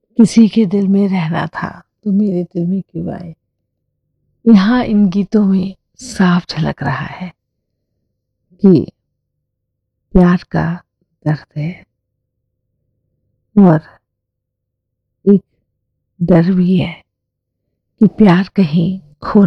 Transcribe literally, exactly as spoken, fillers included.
किसी के दिल में रहना था तो मेरे दिल में क्यों आए। यहाँ इन गीतों में साफ झलक रहा है कि प्यार का दर्द है और एक डर भी है कि प्यार कहीं खो